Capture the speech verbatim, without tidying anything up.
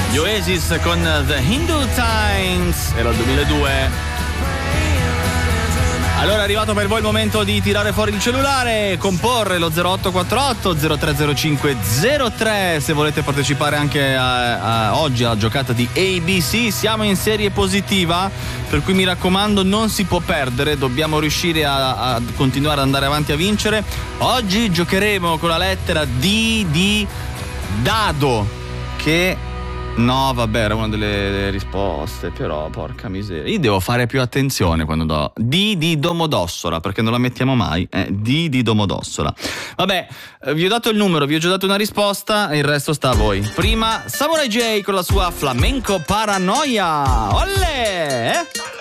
Gli Oasis con The Hindu Times, era il duemiladue. Allora è arrivato per voi il momento di tirare fuori il cellulare, comporre lo zero otto quattro otto zero tre zero cinque zero tre se volete partecipare anche a, a oggi alla giocata di A B C. Siamo in serie positiva, per cui mi raccomando non si può perdere, dobbiamo riuscire a, a continuare ad andare avanti a vincere. Oggi giocheremo con la lettera D di dado, che no, vabbè, era una delle risposte, però porca miseria. Io devo fare più attenzione quando do D di Domodossola, perché non la mettiamo mai. Eh, D di Domodossola. Vabbè, eh, vi ho dato il numero, vi ho già dato una risposta, il resto sta a voi. Prima Samurai J con la sua Flamenco Paranoia. Olle! Eh?